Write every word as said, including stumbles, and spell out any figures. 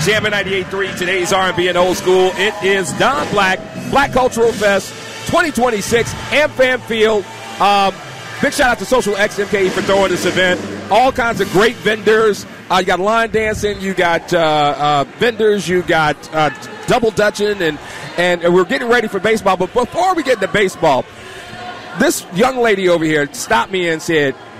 Jammin' ninety-eight point three, today's R and B and old school. It is Don Black, Black Cultural Fest twenty twenty-six, AmFam Field. Um, big shout out to Social X M K for throwing this event. All kinds of great vendors. Uh, you got line dancing, you got uh, uh, vendors, you got uh, double dutching, and, and we're getting ready for baseball. But before we get into baseball, this young lady over here stopped me and said,